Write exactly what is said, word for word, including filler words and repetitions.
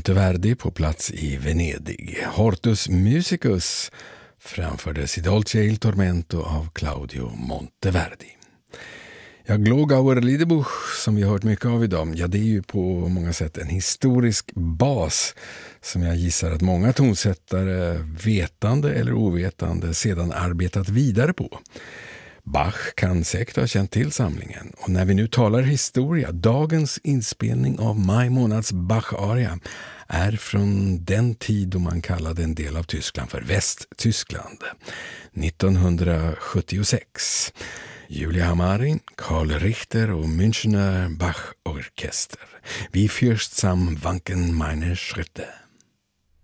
Monteverdi på plats i Venedig. Hortus Musicus framfördes i Dolce il Tormento av Claudio Monteverdi. Ja, Glogauer Liederbuch som vi har hört mycket av idag, ja det är ju på många sätt en historisk bas som jag gissar att många tonsättare, vetande eller ovetande, sedan arbetat vidare på. Bach kan säkert ha känt till samlingen, och när vi nu talar historia, dagens inspelning av maj månads Bach-aria är från den tid då man kallade en del av Tyskland för Västtyskland, nittonhundrasjuttiosex. Julia Hamari, Karl Richter och Münchener Bach-orkester. Wie fürchtsam wanken meine Schritte.